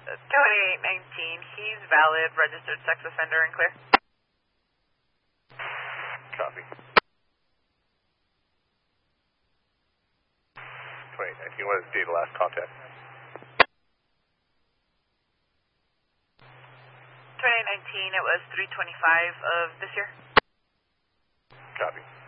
2819, he's valid, registered sex offender and clear. Copy. 2819, what is the date of last contact? 2819, it was 3/25 of this year. Copy.